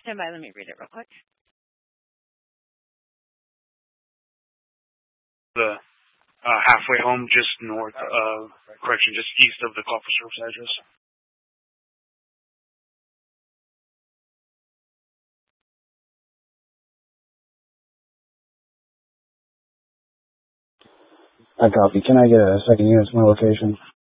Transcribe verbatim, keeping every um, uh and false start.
Stand by. Let me read it real quick. The uh, halfway home, just north of, correction, just east of the Copper Service address. I copy. Can I get a second unit to my location?